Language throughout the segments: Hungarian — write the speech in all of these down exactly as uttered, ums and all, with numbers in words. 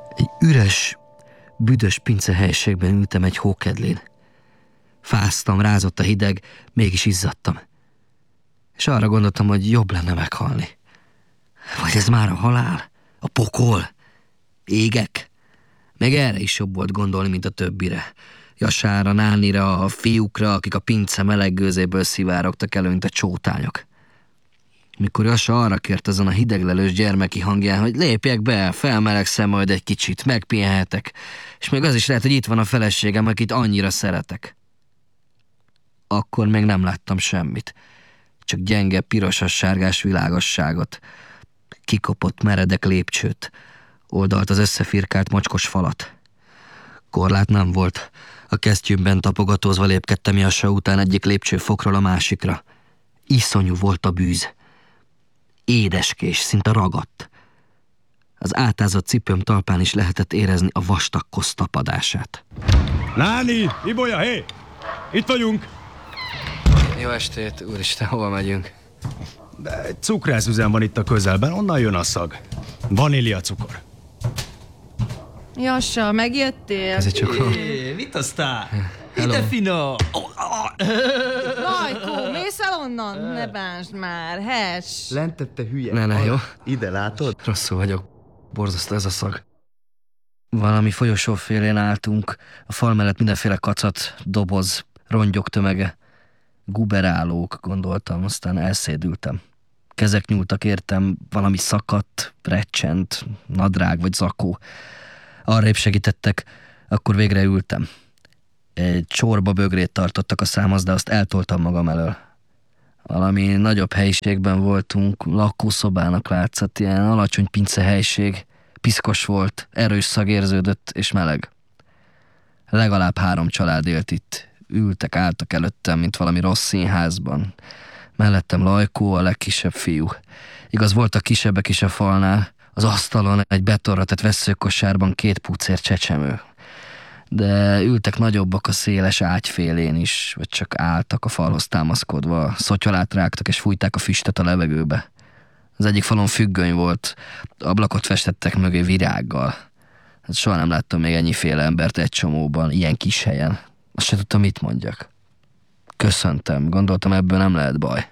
Egy üres, büdös pincehelyiségben ültem egy hókedlén. Fáztam, rázott a hideg, mégis izzadtam. És arra gondoltam, hogy jobb lenne meghalni. Vagy ez már a halál? A pokol? Égek? Meg erre is jobb volt gondolni, mint a többire. Jasára, Nánira, a fiúkra, akik a pince meleg gőzéből szivárogtak elő, mint a csótányok. Mikor Jasa arra kért azon a hideglelős gyermeki hangján, hogy lépjek be, felmelegszem majd egy kicsit, megpihenhetek, és még az is lehet, hogy itt van a feleségem, akit annyira szeretek. Akkor még nem láttam semmit, csak gyenge, pirosas-sárgás világosságot, kikopott meredek lépcsőt, oldalt az összefirkált mocskos falat. Korlát nem volt. A kesztyűmben tapogatózva lépkedtem Jasa után egyik lépcsőfokról a másikra. Iszonyú volt a bűz. Édeskés, szinte ragadt. Az átázott cipőm talpán is lehetett érezni a vastag kosz tapadását. Náni, Ibolya, hé! Itt vagyunk! Jó estét, úristen, hova megyünk? De egy cukrászüzem van itt a közelben, onnan jön a szag. Vanília cukor. Jassa, megjöttél? Ez egy csokor. Hé, mit aztán? Hello. Ide finom! Lajkó, mész el onnan? Ne bánsd már, hes! Lent te hülye. Ne, ne, jó? Ide látod? Rosszul vagyok. Borzasztó ez a szag. Valami folyosó félén álltunk, a fal mellett mindenféle kacat, doboz, rongyok tömege. Guberálók, gondoltam, aztán elszédültem. Kezek nyúltak értem, valami szakadt, recsent, nadrág vagy zakó. Arrébb segítettek, akkor végre ültem. Egy csorba bögrét tartottak a számhoz, de azt eltoltam magam elől. Valami nagyobb helyiségben voltunk, lakószobának látszott, ilyen alacsony pincehelyiség. Piszkos volt, erős szag érződött és meleg. Legalább három család élt itt. Ültek, álltak előttem, mint valami rossz színházban. Mellettem Lajkó, a legkisebb fiú. Igaz, voltak kisebbek is a falnál. Az asztalon egy betonra tett vesszőkosárban két pucér csecsemő. De ültek nagyobbak a széles ágyfélén is, vagy csak álltak a falhoz támaszkodva, szotyolát rágtak és fújták a füstöt a levegőbe. Az egyik falon függöny volt, ablakot festettek mögé virággal. Hát soha nem láttam még ennyiféle embert egy csomóban, ilyen kis helyen. Azt se tudtam, mit mondjak. Köszöntem, gondoltam, ebből nem lehet baj.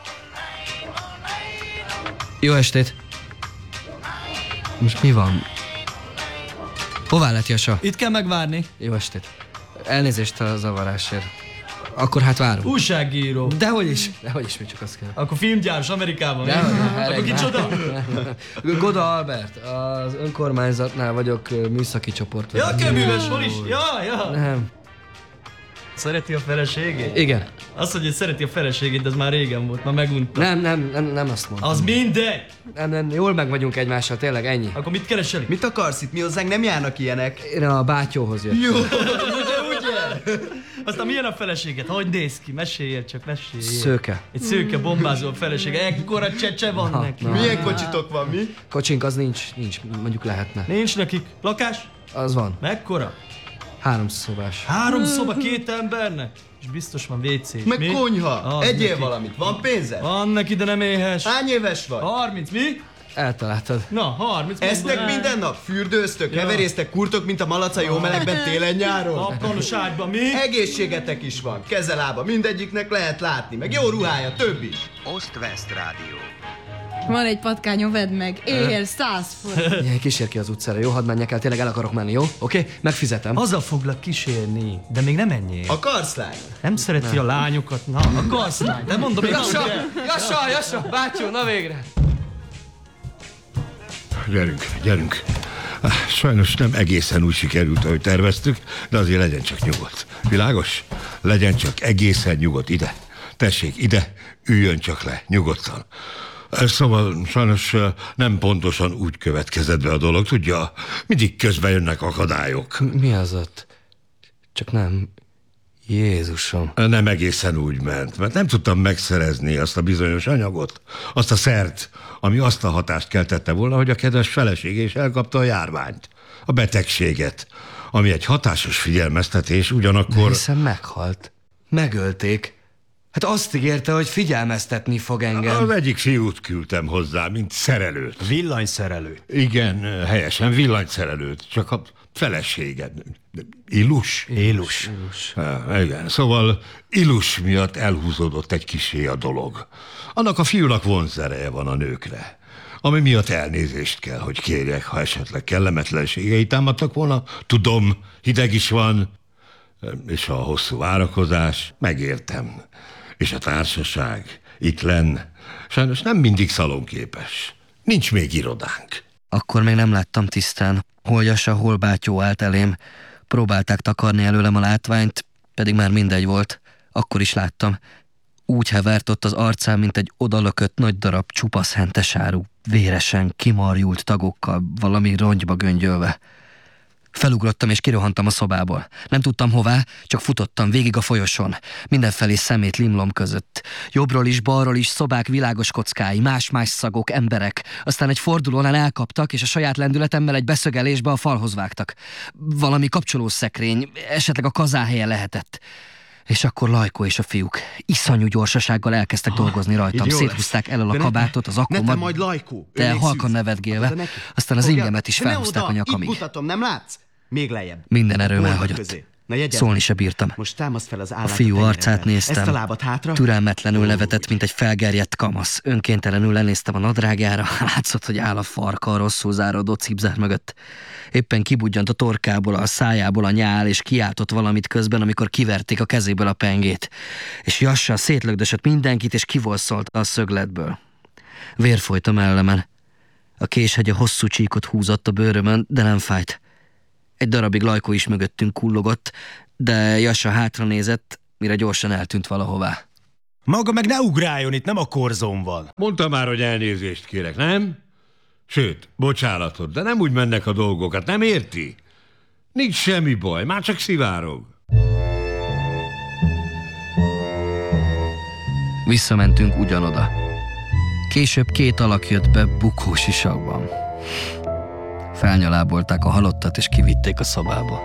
Jó estét! Most mi van? Hová lett Jasa? Itt kell megvárni. Jó estét. Elnézést a zavarásért. Akkor hát várunk. Újságíró. Dehogy is. Dehogy is, mi csak azt kell. Akkor filmgyáros Amerikában. Dehogy, Akkor kicsoda? Goda Albert, az önkormányzatnál vagyok műszaki csoport. Ja, köműves, hol is? Ja, ja. Nem. Szereti a feleségét? Igen. Azt, hogy szereti a feleségét, de az már régen volt, már meguntam. Nem, nem, nem, nem azt mondtam. Az mindegy! Nem, nem, jól meg vagyunk egymással, tényleg ennyi. Akkor mit keresel? Mit akarsz itt? Mi hozzánk nem járnak ilyenek. Én a bátyóhoz jöttem. Jó. Ugye, ugye? Aztán milyen a feleséget? Hogy néz ki? Meséljél csak, meséljél. Szőke. Egy szőke bombázó felesége. Ekkora csecse van Na, neki. na. Milyen kocsitok van, mi? Kocsink az nincs, nincs, mondjuk lehetne. Nincs nekik. Lakás? Az van. Mekkora? Három szobás. Három szoba két embernek? És biztos van vé cé. Meg Mi? konyha. Az Egyél neki. valamit. Van pénzed? Van neki, de nem éhes. Hány éves vagy? harminc, mi? Eltaláltad. Na, harminc. Esztek mondom el. minden nap? Fürdőztök? Ja. Heverésztek, kurtok, mint a malac a jó melegben télen-nyáron? Apkanos ágyban, mi? Egészségetek is van. Kezelába mindegyiknek lehet látni. Meg jó ruhája, több is. Ost-West Rádió. Van egy patkányom, vedd meg. Él, száz font. Ilyen kísér ki az utcára, jó? Hadd menjek el, tényleg el akarok menni, jó? Oké? Okay? Megfizetem. Haza foglak kísérni, de még nem menjél. A karszlány. Nem szereti a lányokat, na, a karszlány. De mondom, én Jassa! nem kell. Jassa! Jassa! Bátyó, na végre! Gyerünk, gyerünk. Sajnos nem egészen úgy sikerült, ahogy terveztük, de azért legyen csak nyugodt. Világos? Legyen csak egészen nyugodt. Ide. Tessék, ide. Üljön csak le, nyugodtan. Szóval sajnos nem pontosan úgy következett be a dolog, tudja? Mindig közben jönnek akadályok. Mi az ott? Csak nem... Jézusom. Nem egészen úgy ment, mert nem tudtam megszerezni azt a bizonyos anyagot, azt a szert, ami azt a hatást keltette volna, hogy a kedves feleség is elkapta a járványt, a betegséget, ami egy hatásos figyelmeztetés, ugyanakkor... Hiszen meghalt. Megölték. Hát azt ígérte, hogy figyelmeztetni fog engem. Az egyik fiút küldtem hozzá, mint szerelőt. Villanyszerelő. Igen, helyesen villanyszerelőt, csak a feleséged. Ilus? Élus. Há, igen, szóval Ilus miatt elhúzódott egy kissé a dolog. Annak a fiúnak vonzereje van a nőkre, ami miatt elnézést kell, hogy kérjek, ha esetleg kellemetlenségei támadtak volna. Tudom, hideg is van, és a hosszú várakozás, megértem. És a társaság itt lenn, sajnos nem mindig szalonképes. Nincs még irodánk. Akkor még nem láttam tisztán. Hol Jasa, hol Bátyó állt elém. Próbálták takarni előlem a látványt, pedig már mindegy volt. Akkor is láttam. Úgy hevert ott az arcán, mint egy odalökött nagy darab csupasz hentesárú, véresen, kimarjult tagokkal, valami rongyba göngyölve. Felugrottam és kirohantam a szobából. Nem tudtam hová, csak futottam végig a folyosón. Mindenfelé szemét limlom között. Jobbról is, balról is szobák világos kockái, más-más szagok, emberek. Aztán egy fordulónál elkaptak, és a saját lendületemmel egy beszögelésbe a falhoz vágtak. Valami kapcsolószekrény, esetleg a kazánhelye lehetett. És akkor Lajkó és a fiúk iszonyú gyorsasággal elkezdtek dolgozni rajtam. Széthúzták elől a kabátot, az akkomat, ne te majd Lajkó. de halkan nevetgélve, aztán az ingemet is felhúzták a nyakamig. Itt mutatom, nem látsz? Még lejjebb. Minden erőm Holnap elhagyott. közé. Na, jegyed. Szólni se bírtam. Most támaszt fel az A állát fiú a arcát tenyeredre. néztem. Ezt a lábat hátra. Türelmetlenül nevetett, mint egy felgerjedt kamasz. Önkéntelenül lenéztem a nadrágjára. Látszott, hogy áll a farka a rosszul záródó cipzár mögött. Éppen kibudjant a torkából, a szájából a nyál, és kiáltott valamit közben, amikor kiverték a kezéből a pengét. És Jassa szétlögdösött mindenkit, és kivolszolta a szögletből. Vér folyt a mellemen. A késhegye hosszú csíkot húzott a bőrömön, de nem fájt. Egy darabig Lajkó is mögöttünk kullogott, de Jassa hátra nézett, mire gyorsan eltűnt valahová. Maga meg ne ugráljon, itt nem a korzón van. Mondta már, hogy elnézést kérek, nem? Sőt, bocsánatot, de nem úgy mennek a dolgokat, nem érti? Nincs semmi baj, már csak szivárog. Visszamentünk ugyanoda. Később két alak jött be bukós isakban. Felnyalábolták a halottat, és kivitték a szobába.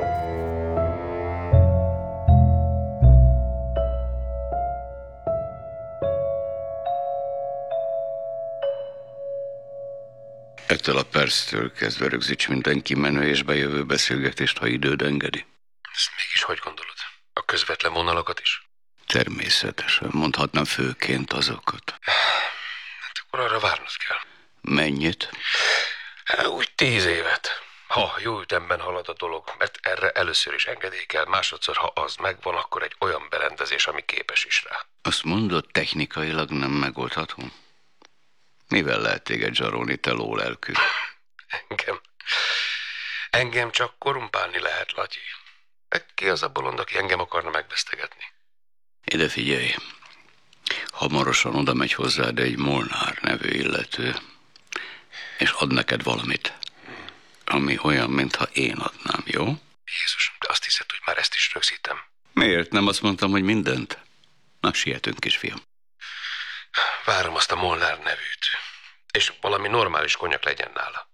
Ettől a perctől kezdve rögzíts minden kimenő és bejövő beszélgetést, ha időd engedi. Ezt mégis hogy gondolod? A közvetlen vonalakat is? Természetesen, mondhatnám főként azokat. Hát akkor arra várnod kell. Mennyit? Hát, úgy tíz évet. Ha jó ütemben halad a dolog, mert erre először is engedély kell, másodszor, ha az megvan, akkor egy olyan berendezés, ami képes is rá. Azt mondod, technikailag nem megoldható? Mivel lehet téged zsarolni, te lólelkű? Engem... Engem csak korumpálni lehet, Latyi. Ki az a bolond, aki engem akarna megvesztegetni? Ide figyelj. Hamarosan oda megy hozzád egy Molnár nevű illető, és ad neked valamit, ami olyan, mintha én adnám, jó? Jézusom, te azt hiszed, hogy már ezt is rögzítem? Miért? Nem azt mondtam, hogy mindent? Na, sietünk, kisfiam. Várom azt a Molnár nevűt, és valami normális konyak legyen nála.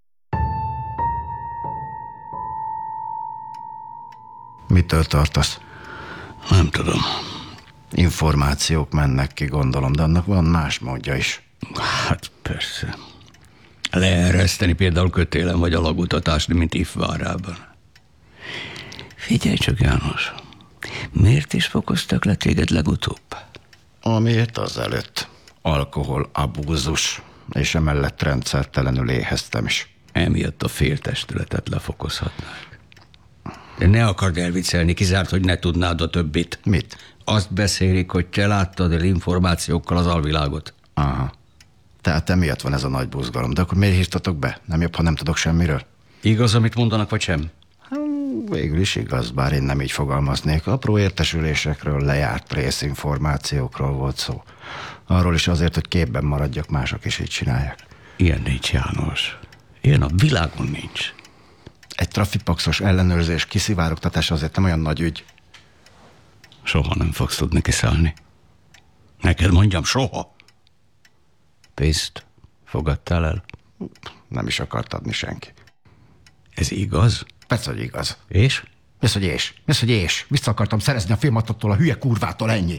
Mitől tartasz? Nem tudom. Információk mennek ki, gondolom, de annak van más módja is. Hát persze. Leereszteni például kötélem vagy alagutatást, mint Ifvárában. Figyelj csak, János. Miért is fokoztak le téged legutóbb? Amiért azelőtt. Alkohol, abúzus, és emellett rendszertelenül éheztem is. Emiatt a féltestületet lefokozhatnák. De ne akard elviccelni, kizárt, hogy ne tudnád a többit. Mit? Azt beszélik, hogy te láttad el információkkal az alvilágot. Aha. Tehát emiatt van ez a nagy buzgalom. De akkor miért hívtatok be? Nem jobb, ha nem tudok semmiről? Igaz, amit mondanak, vagy sem? Végül is igaz, bár én nem így fogalmaznék. Apró értesülésekről, lejárt részinformációkról volt szó. Arról is azért, hogy képben maradjak, mások is így csinálják. Ilyen nincs, János. Ilyen a világon nincs. Egy trafipaxos ellenőrzés kiszivárogtatása azért nem olyan nagy ügy. Soha nem fogsz tudni kiszállni. Neked mondjam, soha. Pénzt fogadtál el? Nem is akart adni senki. Ez igaz? Persze, hogy igaz. És? Mi az, hogy és? Mi az, hogy és? Vissza akartam szerezni a filmatottól, a hülye kurvától, ennyi.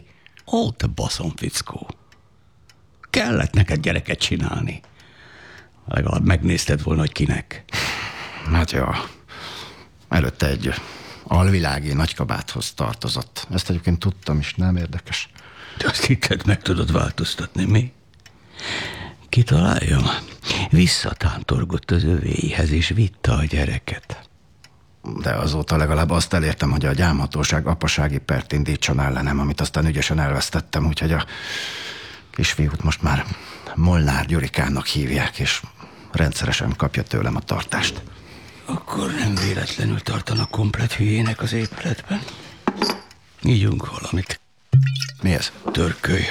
Ó, te baszom, fickó. Kellett neked gyereket csinálni. Legalább megnézted volna, hogy kinek. Hát jó. Előtte egy alvilági nagykabáthoz tartozott. Ezt egyébként tudtam is, nem érdekes. De azt hitted, meg tudod változtatni, mi? Kitaláljam. Visszatántorgott az övéihez, és vitte a gyereket. De azóta legalább azt elértem, hogy a gyámhatóság apasági pert indítson ellenem, amit aztán ügyesen elvesztettem, úgyhogy a kisfiút most már Molnár Gyurikának hívják, és rendszeresen kapja tőlem a tartást. Akkor nem véletlenül tartanak komplet hülyének az épületben. Ígyunk valamit. Mi ez? Törköly.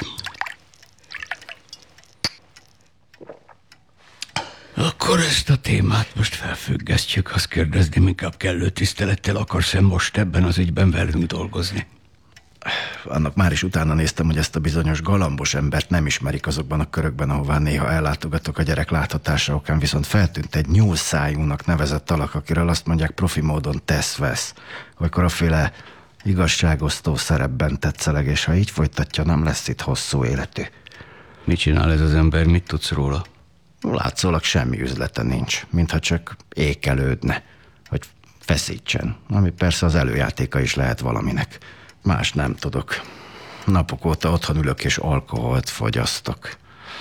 Akkor ezt a témát most felfüggesztjük. Azt kérdezném, inkább kellő tisztelettel akarsz-e most ebben az ügyben velünk dolgozni? Annak már is utána néztem, hogy ezt a bizonyos galambos embert nem ismerik azokban a körökben, ahová néha ellátogatok a gyerek láthatása okán, viszont feltűnt egy nyúlszájúnak nevezett alak, akiről azt mondják profi módon tesz-vesz, olykor aféle igazságosztó szerepben tetszeleg, és ha így folytatja, nem lesz itt hosszú életű. Mit csinál ez az ember, mit tudsz róla? Látszólag semmi üzlete nincs, mintha csak ékelődne, hogy feszítsen, ami persze az előjátéka is lehet valaminek. Más nem tudok. Napok óta otthon ülök és alkoholt fogyasztok.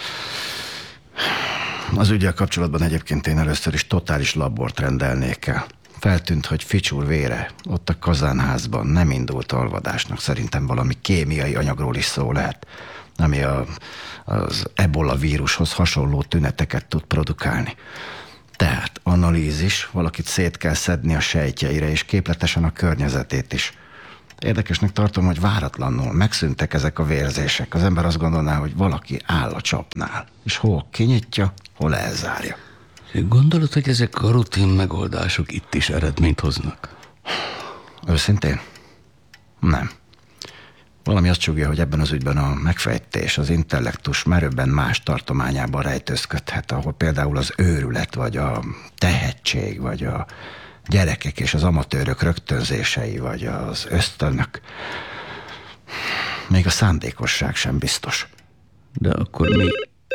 Az ügyel kapcsolatban egyébként én először is totális labort rendelnék el. Feltűnt, hogy Ficsúr vére ott a kazánházban nem indult alvadásnak. Szerintem valami kémiai anyagról is szó lehet, ami a, az ebola vírushoz hasonló tüneteket tud produkálni. Tehát analízis, valakit szét kell szedni a sejtjeire, és képletesen a környezetét is. Érdekesnek tartom, hogy váratlanul megszűntek ezek a vérzések. Az ember azt gondolná, hogy valaki áll a csapnál, és hol kinyitja, hol elzárja. Gondolod, hogy ezek a rutin megoldások itt is eredményt hoznak? Őszintén? Nem. Valami azt csúgja, hogy ebben az ügyben a megfejtés, az intellektus merőbben más tartományában rejtőzködhet, ahol például az őrület, vagy a tehetség, vagy a gyerekek és az amatőrök rögtönzései, vagy az ösztönök. Még a szándékosság sem biztos. De akkor mi?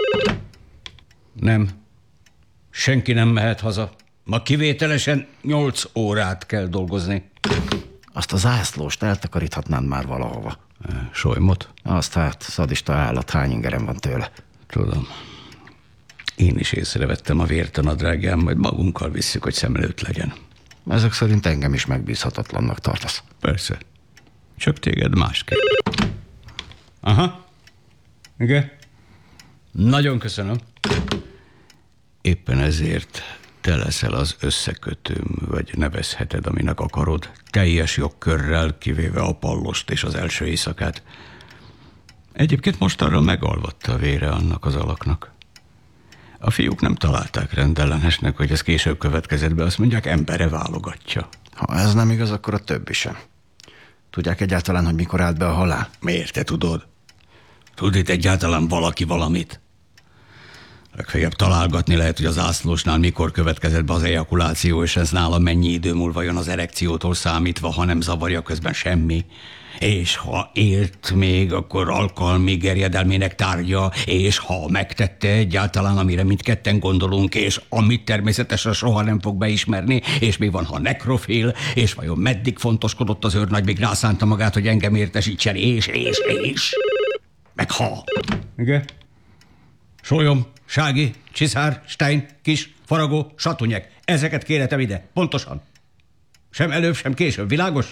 Nem. Senki nem mehet haza. Ma kivételesen nyolc órát kell dolgozni. Azt a zászlóst eltakaríthatnád már valahova. Solymot? Azt hát, szadista állat, hány ingerem van tőle? Tudom. Én is észrevettem a vért a nadrágján, majd magunkkal visszük, hogy szem előtt legyen. Ezek szerint engem is megbízhatatlannak tartasz. Persze. Csak téged másképp. Aha. Igen. Nagyon köszönöm. Éppen ezért te leszel az összekötőm, vagy nevezheted, aminek akarod, teljes jogkörrel, kivéve a pallost és az első éjszakát. Egyébként most arra megalvatta a vére annak az alaknak. A fiúk nem találták rendellenesnek, hogy ez később következett be, azt mondják, embere válogatja. Ha ez nem igaz, akkor a többi sem. Tudják egyáltalán, hogy mikor állt be a halál? Miért te tudod? Tud itt egyáltalán valaki valamit? Legfeljebb találgatni lehet, hogy az ászlósnál mikor következett be az ejakuláció, és ez nála mennyi idő múlva jön az erekciótól számítva, ha nem zavarja közben semmi. És ha élt még, akkor alkalmi gerjedelmének tárgya, és ha megtette egyáltalán, amire mindketten gondolunk, és amit természetesen soha nem fog beismerni, és mi van, ha nekrofil, és vajon meddig fontoskodott az őrnagy, még rászánta magát, hogy engem értesítsen, és, és, és, meg ha. Igen? Sólyom, Sági, Csiszár, Stein, Kis, Faragó, Satunyek. Ezeket kérhetem ide, pontosan. Sem előbb, sem később, világos?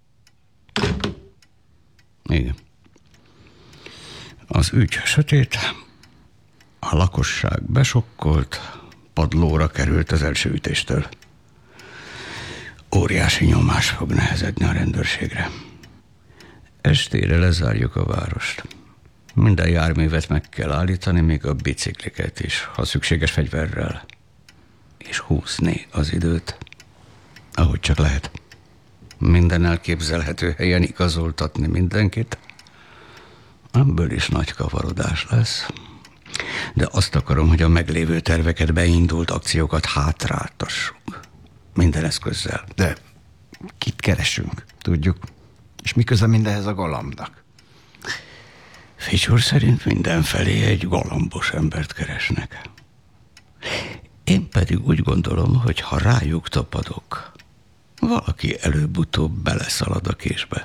Igen. Az ügy sötét, a lakosság besokkolt, padlóra került az első ütéstől. Óriási nyomás fog nehezedni a rendőrségre. Estére lezárjuk a várost. Minden járművet meg kell állítani, még a bicikliket is, ha szükséges fegyverrel. És húzni az időt, ahogy csak lehet. Minden elképzelhető helyen igazoltatni mindenkit. Ebből is nagy kavarodás lesz. De azt akarom, hogy a meglévő terveket, beindult akciókat hátráltassuk. Minden eszközzel. De kit keresünk, tudjuk. És miközben mindenhez a galambnak? Ficsúr szerint mindenfelé egy galambos embert keresnek. Én pedig úgy gondolom, hogy ha rájuk tapadok, valaki előbb-utóbb beleszalad a késbe.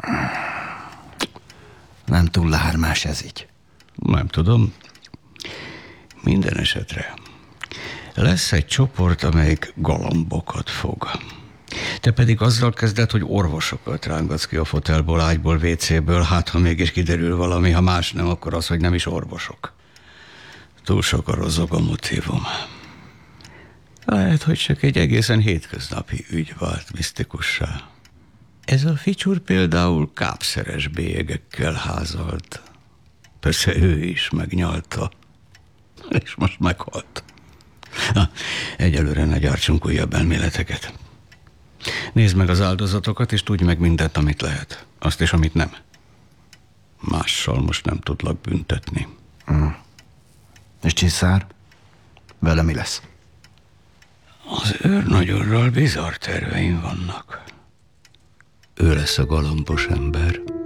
Nem túl lármás ez így. Nem tudom. Minden esetre lesz egy csoport, amelyik galambokat fog. Te pedig azzal kezded, hogy orvosokat rángatsz ki a fotelból, ágyból, vécéből, hát ha mégis kiderül valami, ha más nem, akkor az, hogy nem is orvosok. Túl sok a rozog a motívum. Lehet, hogy csak egy egészen hétköznapi ügy vált misztikussá. Ez a Ficsúr például kápszeres bélyegekkel házalt. Persze ő is megnyalta, és most meghalt. Na, egyelőre ne gyártsunk újabb elméleteket. Nézd meg az áldozatokat, és tudj meg mindent, amit lehet. Azt is, amit nem. Mással most nem tudlak büntetni. Mm. És Csiszár? Vele mi lesz? Az őrnagyurral bizarr terveim vannak. Ő lesz a galambos ember.